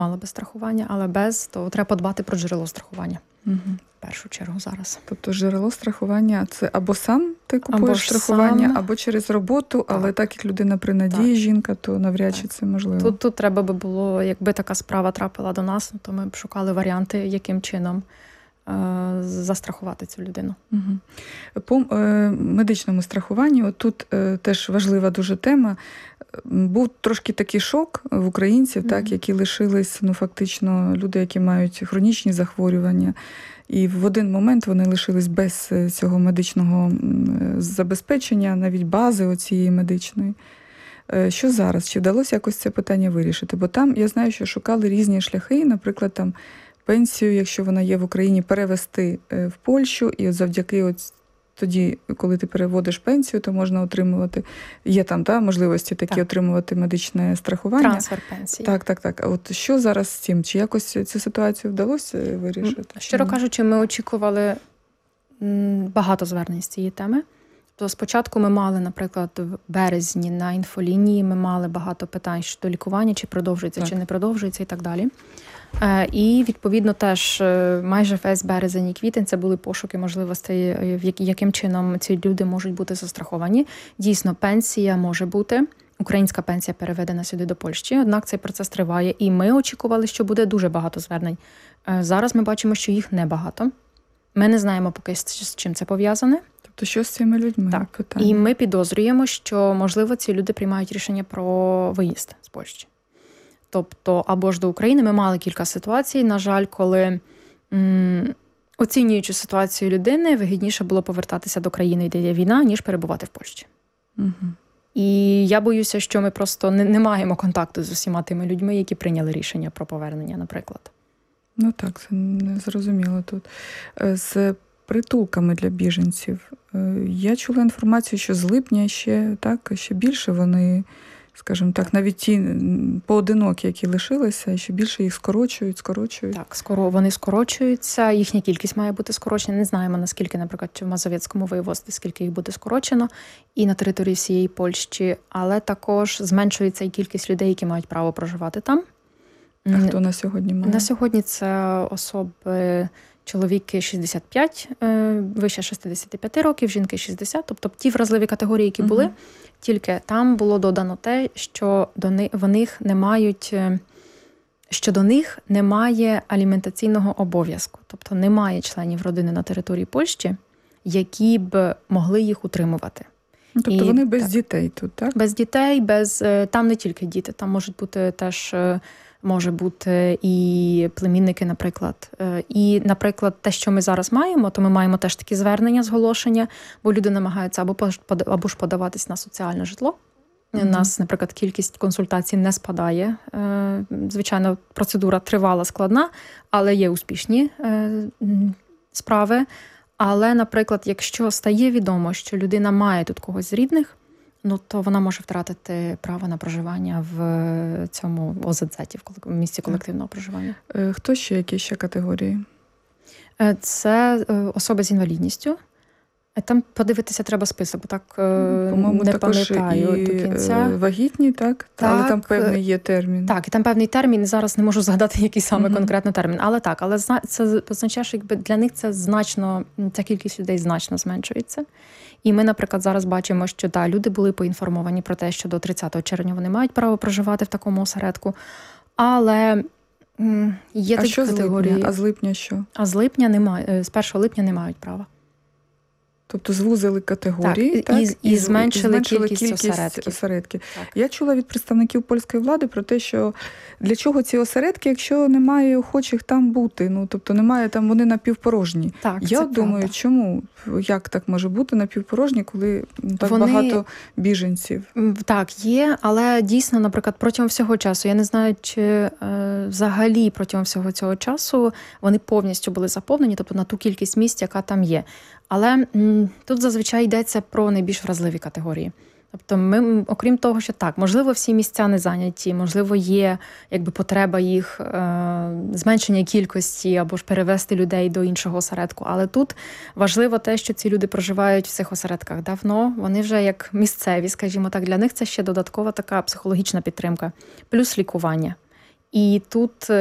мали би страхування, але без, то треба подбати про джерело страхування. Угу. В першу чергу зараз. Тобто джерело страхування – це або сам ти купуєш страхування, сам, або через роботу, але так як людина при надії, жінка, то навряд чи це можливо. Тут треба би було, якби така справа трапила до нас, то ми б шукали варіанти, яким чином застрахувати цю людину. Угу. По медичному страхуванню, от тут теж важлива дуже тема. Був трошки такий шок в українців, так, які лишились, фактично, люди, які мають хронічні захворювання. І в один момент вони лишились без цього медичного забезпечення, навіть бази оцієї медичної. Що зараз? Чи вдалося якось це питання вирішити? Бо там, я знаю, що шукали різні шляхи, наприклад, там пенсію, якщо вона є в Україні, перевести в Польщу, і от завдяки тоді, коли ти переводиш пенсію, то можна отримувати, є там можливості такі отримувати медичне страхування. Трансфер пенсії. Так. А от що зараз з цим? Чи якось цю ситуацію вдалося вирішити? Щиро кажучи, ми очікували багато звернень з цієї теми. То спочатку ми мали, наприклад, в березні на інфолінії ми мали багато питань щодо лікування, чи продовжується, чи не продовжується і так далі. І, відповідно, теж майже весь березень і квітень це були пошуки можливостей, яким чином ці люди можуть бути застраховані. Дійсно, пенсія може бути, українська пенсія переведена сюди до Польщі, однак цей процес триває. І ми очікували, що буде дуже багато звернень. Зараз ми бачимо, що їх небагато. Ми не знаємо поки, з чим це пов'язане. Тобто, що з цими людьми? Так. Питання. І ми підозрюємо, що, можливо, ці люди приймають рішення про виїзд з Польщі. Тобто, або ж до України. Ми мали кілька ситуацій, на жаль, коли, оцінюючи ситуацію людини, вигідніше було повертатися до країни, де є війна, ніж перебувати в Польщі. Угу. І я боюся, що ми просто не маємо контакту з усіма тими людьми, які прийняли рішення про повернення, наприклад. Так, це не зрозуміло тут. З притулками для біженців. Я чула інформацію, що з липня ще більше вони, скажімо так, навіть ті поодинокі, які лишилися, ще більше їх скорочують. Так, вони скорочуються, їхня кількість має бути скорочена. Не знаємо, наскільки, наприклад, в Мазовецькому воєводстві, скільки їх буде скорочено, і на території всієї Польщі, але також зменшується і кількість людей, які мають право проживати там. А хто на сьогодні має? На сьогодні це особи, чоловіки 65, вище 65 років, жінки 60. Тобто ті вразливі категорії, які були, тільки там було додано те, що до них немає аліментаційного обов'язку. Тобто немає членів родини на території Польщі, які б могли їх утримувати. Тобто вони без дітей тут, так? Без дітей, там не тільки діти, там можуть бути теж... Може бути і племінники, наприклад. І, наприклад, те, що ми зараз маємо, то ми маємо теж такі звернення, зголошення, бо люди намагаються або ж подаватись на соціальне житло. У нас, наприклад, кількість консультацій не спадає. Звичайно, процедура тривала, складна, але є успішні справи. Але, наприклад, якщо стає відомо, що людина має тут когось з рідних, то вона може втратити право на проживання в цьому ОЗД, в місці колективного проживання. Хто ще, які ще категорії? Це особи з інвалідністю. Там подивитися треба список, бо так не пам'ятаю до кінця. Вагітні, так? Але там певний є термін. Так, і там певний термін, зараз не можу згадати, який саме конкретно термін. Але це означає, що для них ця кількість людей значно зменшується. І ми, наприклад, зараз бачимо, що люди були поінформовані про те, що до 30 червня вони мають право проживати в такому осередку. Але є такі категорії. А з липня що? А з липня немає, з 1 липня не мають права. Тобто звузили категорії, і зменшили кількість осередків. Я чула від представників польської влади про те, що для чого ці осередки, якщо немає охочих там бути, тобто немає там, вони напівпорожні. Я думаю, чому, як так може бути напівпорожні, коли багато біженців? Так, є, але дійсно, наприклад, протягом всього часу, я не знаю, чи взагалі протягом всього цього часу вони повністю були заповнені, тобто на ту кількість місць, яка там є. Але тут зазвичай йдеться про найбільш вразливі категорії. Тобто ми, окрім того, що можливо, всі місця не зайняті, можливо, є потреба їх зменшення кількості або ж перевести людей до іншого осередку. Але тут важливо те, що ці люди проживають в цих осередках давно, вони вже як місцеві, скажімо так, для них це ще додаткова така психологічна підтримка, плюс лікування. І тут